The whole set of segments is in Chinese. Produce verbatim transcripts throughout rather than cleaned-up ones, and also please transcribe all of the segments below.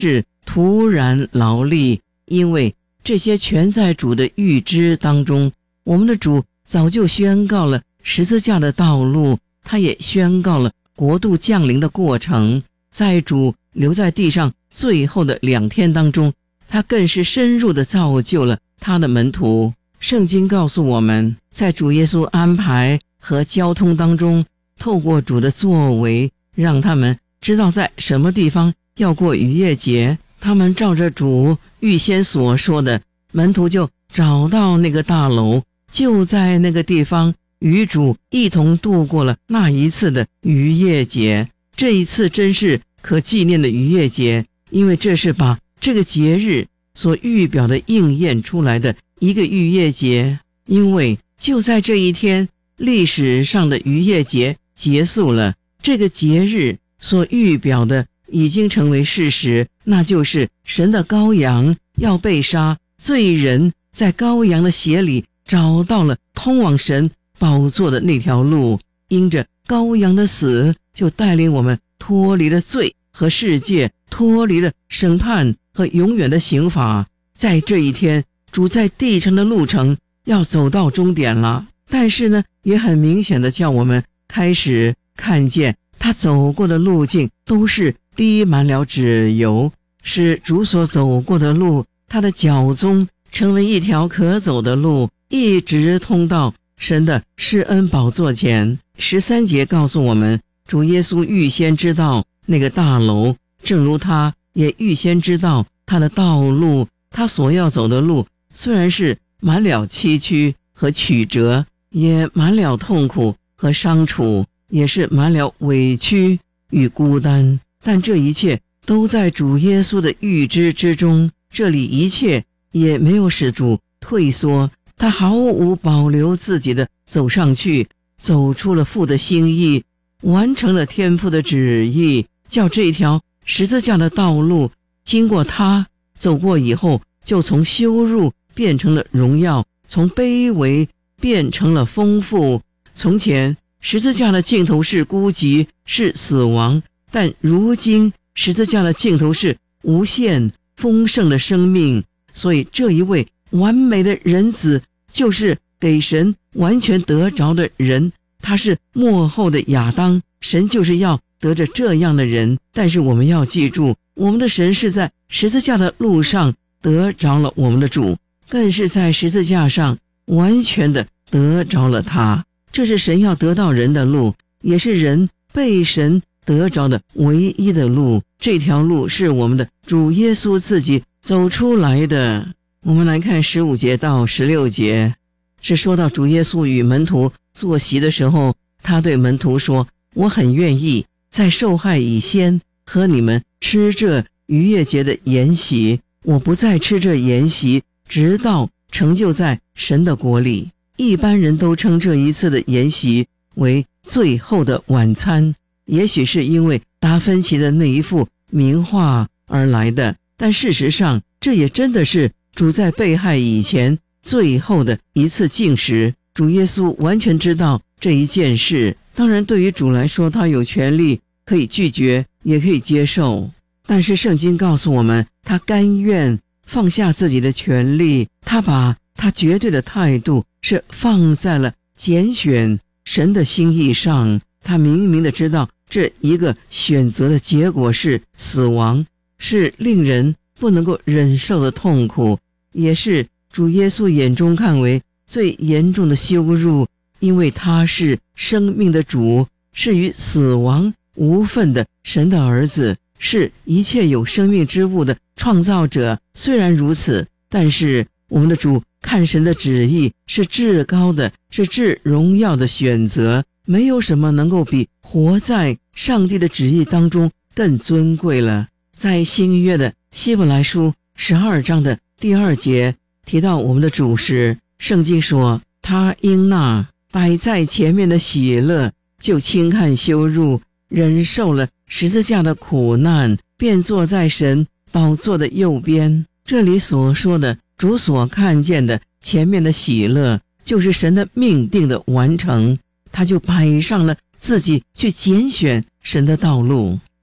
是突然劳力，因为这些全在主的预知当中。我们的主早就宣告了十字架的道路，他也宣告了国度降临的过程。在主留在地上最后的两天当中，他更是深入地造就了他的门徒。圣经告诉我们，在主耶稣安排和交通当中，透过主的作为，让他们知道在什么地方要过逾越节。他们照着主预先所说的，门徒就找到那个大楼，就在那个地方与主一同度过了那一次的逾越节。这一次真是可纪念的逾越节，因为这是把这个节日所预表的应验出来的一个逾越节。因为就在这一天，历史上的逾越节结束了，这个节日所预表的已经成为事实，那就是神的羔羊要被杀，罪人在羔羊的血里找到了通往神宝座的那条路。因着羔羊的死，就带领我们脱离了罪和世界，脱离了审判和永远的刑罚。在这一天，主在地上的路程要走到终点了，但是呢，也很明显的叫我们开始看见他走过的路径都是滴满了脂油，是主所走过的路，他的脚踪成为一条可走的路，一直通到神的施恩宝座前。十三节告诉我们，主耶稣预先知道那个大楼，正如他也预先知道他的道路，他所要走的路虽然是满了崎岖和曲折，也满了痛苦和伤楚，也是满了委屈与孤单，但这一切都在主耶稣的预知之中。这里一切也没有使主退缩，他毫无保留自己的走上去，走出了父的心意，完成了天父的旨意，叫这条十字架的道路经过他走过以后，就从羞辱变成了荣耀，从卑微变成了丰富。从前十字架的尽头是孤寂，是死亡，但如今十字架的尽头是无限丰盛的生命。所以这一位完美的人子，就是给神完全得着的人，他是末后的亚当，神就是要得着这样的人。但是我们要记住，我们的神是在十字架的路上得着了我们的主，更是在十字架上完全的得着了他。这是神要得到人的路，也是人被神得着的唯一的路。这条路是我们的主耶稣自己走出来的。我们来看十五节到十六节，是说到主耶稣与门徒坐席的时候，他对门徒说，我很愿意在受害以先和你们吃这逾越节的筵席，我不再吃这筵席，直到成就在神的国里。一般人都称这一次的筵席为最后的晚餐，也许是因为达芬奇的那一幅名画而来的，但事实上这也真的是主在被害以前最后的一次禁食。主耶稣完全知道这一件事，当然对于主来说，他有权利可以拒绝也可以接受，但是圣经告诉我们，他甘愿放下自己的权利，他把他绝对的态度是放在了拣选神的心意上。他明明的知道这一个选择的结果是死亡，是令人不能够忍受的痛苦，也是主耶稣眼中看为最严重的羞辱，因为他是生命的主，是与死亡无分的神的儿子，是一切有生命之物的创造者。虽然如此，但是我们的主看神的旨意是至高的，是至荣耀的选择，没有什么能够比活在上帝的旨意当中更尊贵了。在新约的希伯来书十二章的第二节提到我们的主时，圣经说，他因那摆在前面的喜乐，就轻看羞辱，忍受了十字架的苦难，便坐在神宝座的右边。这里所说的主所看见的前面的喜乐，就是神的命定的完成，他就摆上了自己去拣选神的道路。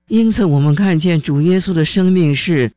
因此我们看见主耶稣的生命是